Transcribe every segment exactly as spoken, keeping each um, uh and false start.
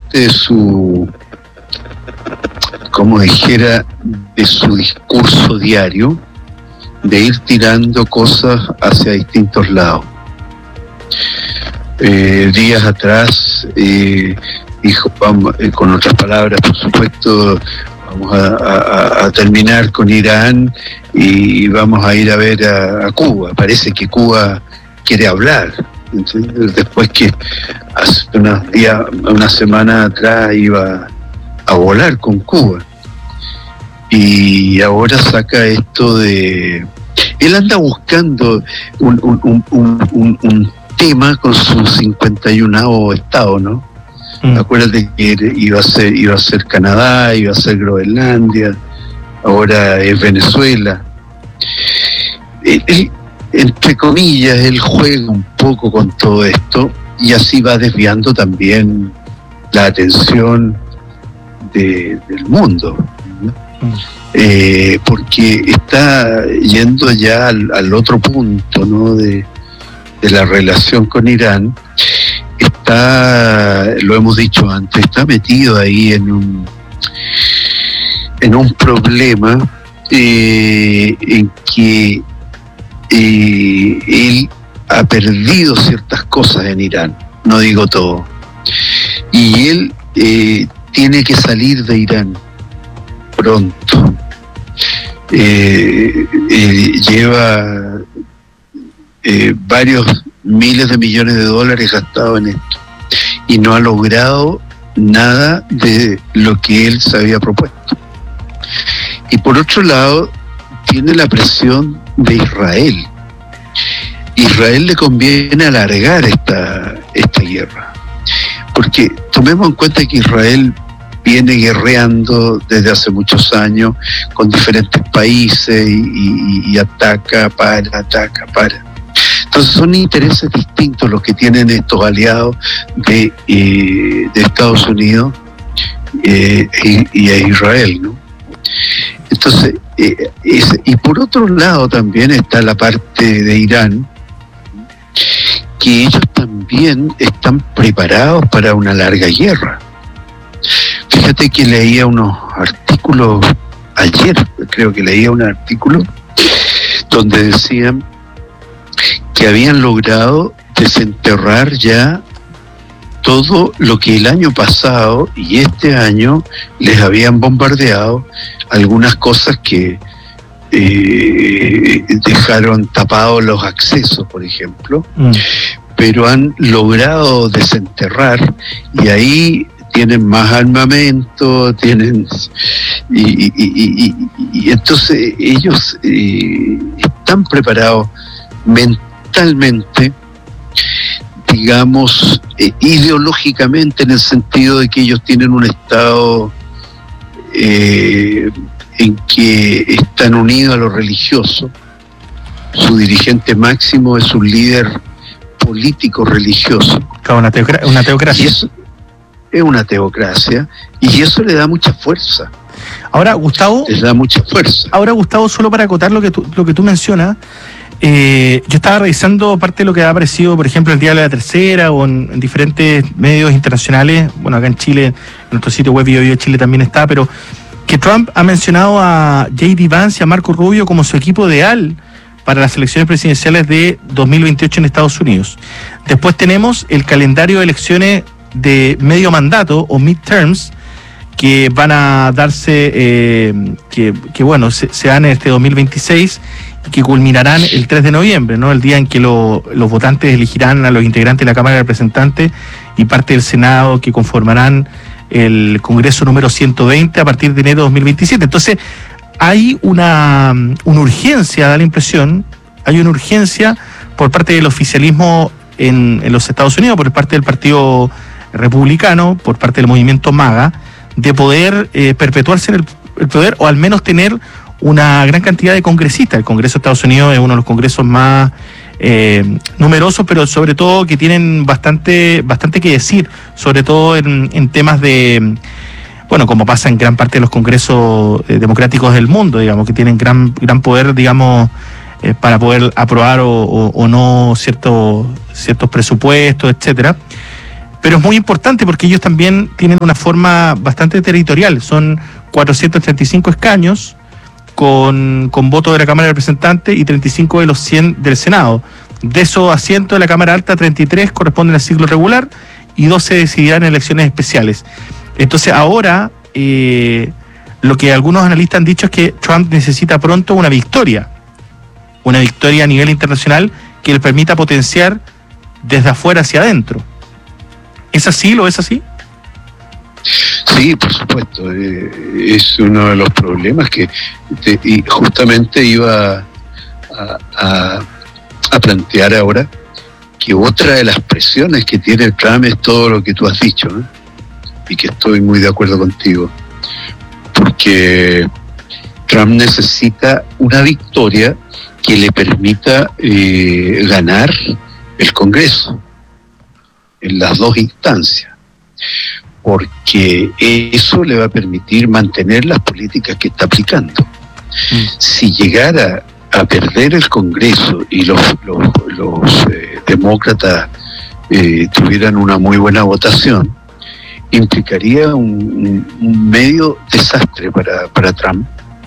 parte de su, como dijera, de su discurso diario, de ir tirando cosas hacia distintos lados. Eh, días atrás eh, dijo, vamos, eh, con otras palabras, por supuesto, vamos a, a, a terminar con Irán y vamos a ir a ver a, a Cuba. Parece que Cuba quiere hablar. ¿Entiendes? Después que hace unos días, una semana atrás iba a volar con Cuba. Y ahora saca esto de... Él anda buscando un, un, un, un, un, un tema con su cincuenta y uno estado, ¿no? Mm. Acuérdate que iba a ser, iba a ser Canadá, iba a ser Groenlandia, ahora es Venezuela. Él, él, entre comillas, él juega un poco con todo esto y así va desviando también la atención de, del mundo, ¿no? Mm. Eh, porque está yendo ya al, al otro punto, ¿no? de, de la relación con Irán. Está, lo hemos dicho antes, está metido ahí en un en un problema eh, en que eh, él ha perdido ciertas cosas en Irán, no digo todo, y él eh, tiene que salir de Irán pronto. Eh, eh, lleva eh, varios miles de millones de dólares gastados en esto y no ha logrado nada de lo que él se había propuesto. Y por otro lado tiene la presión de Israel. Israel le conviene alargar esta, esta guerra, porque tomemos en cuenta que Israel viene guerreando desde hace muchos años con diferentes países y, y, y ataca, para, ataca, para. Entonces son intereses distintos los que tienen estos aliados de, eh, de Estados Unidos eh, y, y a Israel, ¿no? Entonces, eh, es, y por otro lado también está la parte de Irán, que ellos también están preparados para una larga guerra. Fíjate que leía unos artículos ayer, creo que leía un artículo donde decían que habían logrado desenterrar ya todo lo que el año pasado y este año les habían bombardeado, algunas cosas que eh, dejaron tapados los accesos, por ejemplo, mm. pero han logrado desenterrar y ahí tienen más armamento, tienen y, y, y, y, y entonces ellos eh, están preparados mentalmente, digamos, eh, ideológicamente, en el sentido de que ellos tienen un estado eh, en que están unidos a lo religioso. Su dirigente máximo es un líder político religioso. Claro, una, teocra- una teocracia. Y eso es una teocracia, y eso le da mucha fuerza. Ahora, Gustavo... Les da mucha fuerza. Ahora, Gustavo, solo para acotar lo que tú, lo que tú mencionas, Eh, yo estaba revisando parte de lo que ha aparecido, por ejemplo, el Diario de la Tercera o en, en diferentes medios internacionales. Bueno, acá en Chile, en nuestro sitio web Bio Bio Chile también está, pero que Trump ha mencionado a J D Vance y a Marco Rubio como su equipo ideal para las elecciones presidenciales de dos mil veintiocho en Estados Unidos. Después tenemos el calendario de elecciones de medio mandato o midterms que van a darse, eh, que, que bueno, se, se dan en este dos mil veintiséis y que culminarán el tres de noviembre, ¿no? El día en que lo, los votantes elegirán a los integrantes de la Cámara de Representantes y parte del Senado que conformarán el Congreso número ciento veinte a partir de enero de dos mil veintisiete. Entonces, hay una, una urgencia, da la impresión, hay una urgencia por parte del oficialismo en, en los Estados Unidos, por parte del Partido Republicano, por parte del movimiento MAGA, de poder eh, perpetuarse en el, el poder, o al menos tener una gran cantidad de congresistas. El Congreso de Estados Unidos es uno de los congresos más eh, numerosos, pero sobre todo que tienen bastante bastante que decir, sobre todo en, en temas de, bueno, como pasa en gran parte de los congresos eh, democráticos del mundo, digamos, que tienen gran gran poder, digamos, eh, para poder aprobar o, o, o no ciertos ciertos presupuestos, etcétera. pero es muy importante porque ellos también tienen una forma bastante territorial. Son cuatrocientos treinta y cinco escaños con, con voto de la Cámara de Representantes y treinta y cinco de los cien del Senado. De esos asientos de la Cámara Alta, treinta y tres corresponden al ciclo regular y doce decidirán en elecciones especiales. Entonces ahora eh, lo que algunos analistas han dicho es que Trump necesita pronto una victoria, una victoria a nivel internacional que le permita potenciar desde afuera hacia adentro. ¿Es así? ¿Lo es así? Sí, por supuesto. Eh, es uno de los problemas que te, y justamente iba a, a, a plantear ahora, que otra de las presiones que tiene Trump es todo lo que tú has dicho, ¿no? Y que estoy muy de acuerdo contigo, porque Trump necesita una victoria que le permita eh, ganar el Congreso en las dos instancias, porque eso le va a permitir mantener las políticas que está aplicando. Mm. Si llegara a perder el Congreso y los, los, los eh, demócratas eh, tuvieran una muy buena votación, implicaría un, un medio desastre para, para Trump,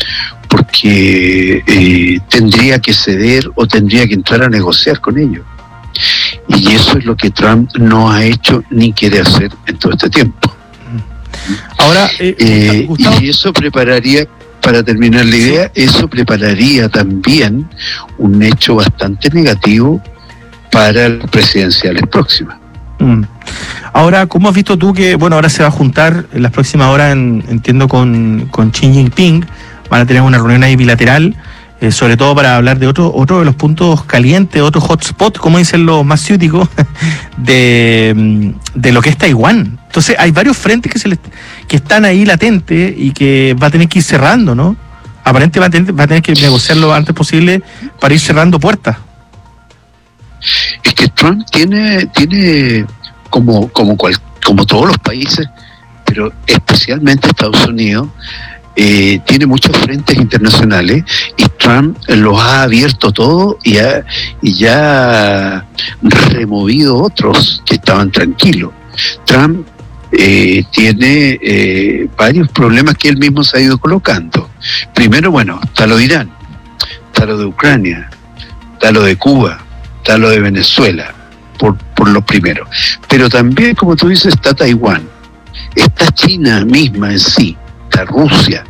porque eh, tendría que ceder o tendría que entrar a negociar con ellos. Y eso es lo que Trump no ha hecho ni quiere hacer en todo este tiempo. Ahora, eh, eh, Gustavo, y eso prepararía, para terminar la idea, eso prepararía también un hecho bastante negativo para las presidenciales próximas. Mm. Ahora, ¿cómo has visto tú que, bueno, ahora se va a juntar en las próximas horas, en, entiendo, con, con Xi Jinping? Van a tener una reunión ahí bilateral, eh, sobre todo para hablar de otro, otro de los puntos calientes, otro hotspot, como dicen los más ciúticos, de, de lo que es Taiwán. Entonces hay varios frentes que se les, que están ahí latentes y que va a tener que ir cerrando, ¿no? Aparentemente va a tener, va a tener que negociarlo lo antes posible para ir cerrando puertas. Es que Trump tiene, tiene como, como, cual, como todos los países, pero especialmente Estados Unidos, Eh, tiene muchos frentes internacionales y Trump los ha abierto todo y, ha, y ya ha removido otros que estaban tranquilos. Trump eh, tiene eh, varios problemas que él mismo se ha ido colocando. Primero, bueno, está lo de Irán, está lo de Ucrania, está lo de Cuba, está lo de Venezuela, por, por lo primero. Pero también, como tú dices, está Taiwán, está China misma en sí, está Rusia,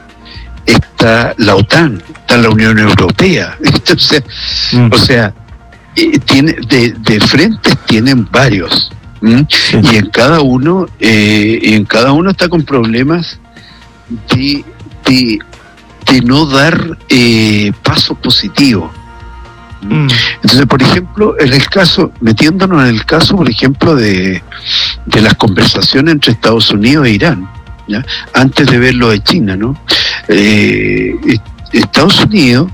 está la OTAN, está la Unión Europea. Entonces, mm. o sea, eh, tiene de, de frentes tienen varios, sí. y en cada uno, eh, en cada uno está con problemas de de, de no dar eh, pasos positivos. Mm. Entonces, por ejemplo, en el caso, metiéndonos en el caso, por ejemplo, de, de las conversaciones entre Estados Unidos e Irán, ¿ya? Antes de ver lo de China, ¿no? Eh, Estados Unidos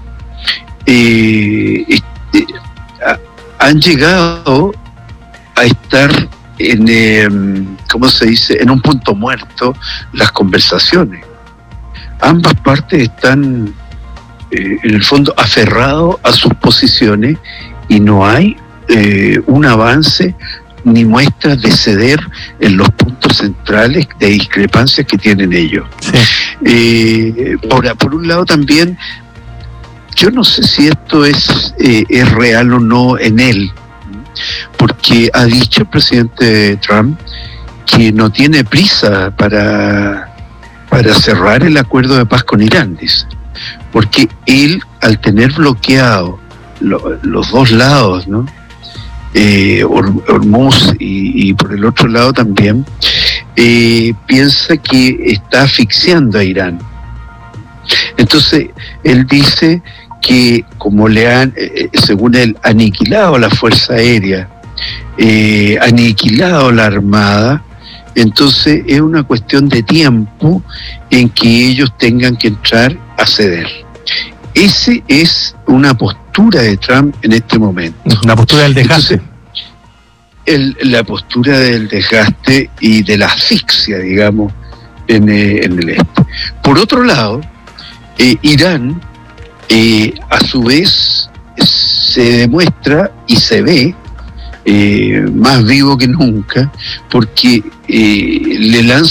eh, eh, a, han llegado a estar en, eh, ¿cómo se dice?, en un punto muerto las conversaciones. Ambas partes están eh, en el fondo aferrados a sus posiciones y no hay eh, un avance ni muestras de ceder en los puntos centrales de discrepancias que tienen ellos. Sí. Eh, ahora, por un lado también, yo no sé si esto es, eh, es real o no en él, porque ha dicho el presidente Trump que no tiene prisa para, para cerrar el acuerdo de paz con Irán, dice, porque él, al tener bloqueado lo, los dos lados, ¿no? Eh, Hormuz y, y por el otro lado también eh, piensa que está asfixiando a Irán. Entonces él dice que como le han, eh, según él, aniquilado la fuerza aérea, eh, aniquilado la armada, entonces es una cuestión de tiempo en que ellos tengan que entrar a ceder. Ese es una postura de Trump en este momento. Una postura del desgaste. Entonces, el, la postura del desgaste y de la asfixia, digamos, en, eh, en el este. Por otro lado, eh, Irán, eh, a su vez, se demuestra y se ve eh, más vivo que nunca, porque eh, le lanza